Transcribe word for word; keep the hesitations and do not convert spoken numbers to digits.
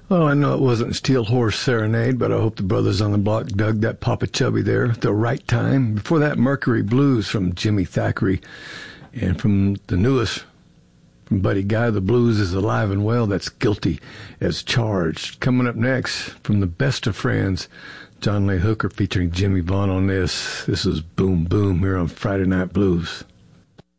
Well, I know it wasn't Steel Horse Serenade, but I hope the brothers on the block dug that Papa Chubby there at the right time. Before that, Mercury Blues from Jimmy Thackeray. And from the newest, from Buddy Guy, the blues is alive and well. That's Guilty as Charged. Coming up next, from the Best of Friends, John Lee Hooker featuring Jimmy Vaughn on this. This is Boom Boom here on Friday Night Blues.